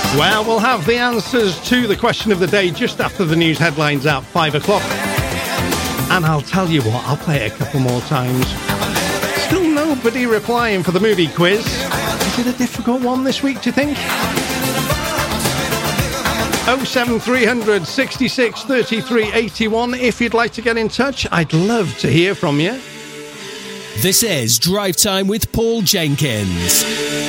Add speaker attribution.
Speaker 1: Well, we'll have the answers to the question of the day just after the news headlines at 5 o'clock. And I'll tell you what, I'll play it a couple more times. Still nobody replying for the movie quiz. Is it a difficult one this week, do you think? 07300 66 33 81 if you'd like to get in touch. I'd love to hear from you.
Speaker 2: This is Drive Time with Paul Jenkins.